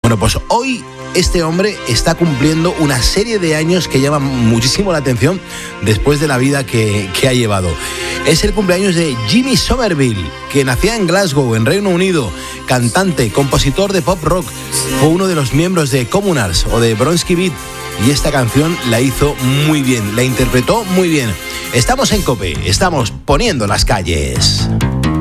Bueno, pues hoy este hombre está cumpliendo una serie de años que llaman muchísimo la atención después de la vida que ha llevado. Es el cumpleaños de Jimmy Somerville, que nacía en Glasgow, en Reino Unido, cantante, compositor de pop rock. Fue uno de los miembros de Communards o de Bronski Beat, y esta canción la hizo muy bien, la interpretó muy bien. Estamos en COPE, estamos poniendo las calles.